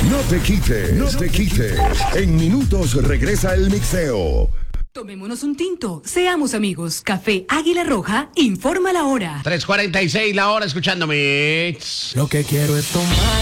No te quites, no te quites. En minutos regresa el mixeo. Tomémonos un tinto, seamos amigos. Café Águila Roja informa la hora. 3:46 la hora, escuchando Mix. Lo que quiero es tomar.